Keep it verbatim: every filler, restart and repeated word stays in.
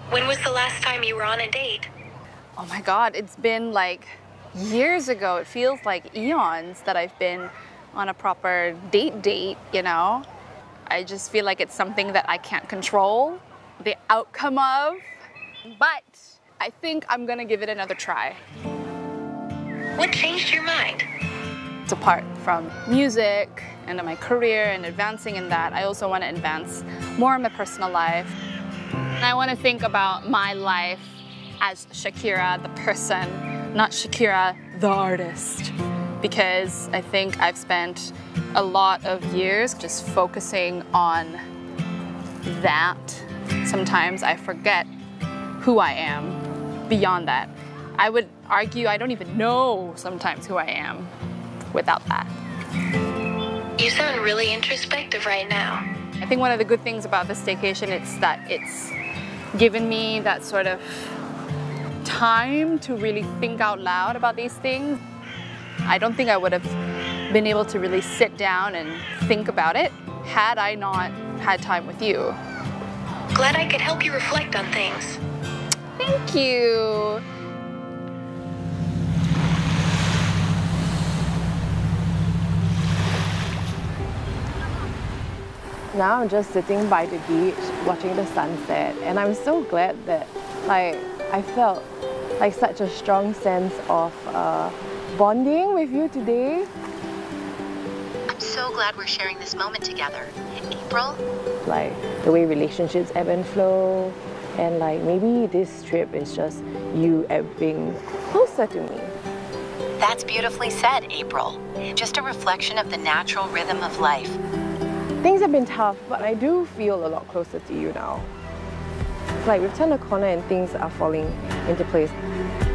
When was the last time you were on a date? Oh my God, it's been like years ago. It feels like eons that I've been on a proper date date, you know? I just feel like it's something that I can't control the outcome of, but I think I'm gonna give it another try. What changed your mind? Apart from music and my career and advancing in that, I also want to advance more in my personal life. And I want to think about my life as Shakira, the person, not Shakira, the artist. Because I think I've spent a lot of years just focusing on that. Sometimes I forget who I am beyond that. I would argue I don't even know sometimes who I am without that. You sound really introspective right now. I think one of the good things about this staycation is that it's given me that sort of time to really think out loud about these things. I don't think I would have been able to really sit down and think about it had I not had time with you. Glad I could help you reflect on things. Thank you. Now I'm just sitting by the beach, watching the sunset, and I'm so glad that, like, I felt like such a strong sense of uh, bonding with you today. I'm so glad we're sharing this moment together. April? Like, the way relationships ebb and flow, and like, maybe this trip is just you ebbing closer to me. That's beautifully said, April. Just a reflection of the natural rhythm of life. Things have been tough, but I do feel a lot closer to you now. It's like we've turned a corner and things are falling into place.